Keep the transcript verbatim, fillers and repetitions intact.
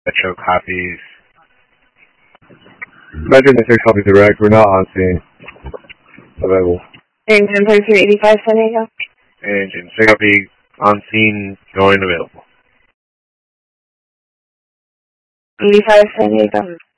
Metro copies. Metro ten six copy direct. We're not on scene. Available. Engine thirty-three eighty-five, San Diego. Engine six copy on scene, going available. eighty-five, San Diego.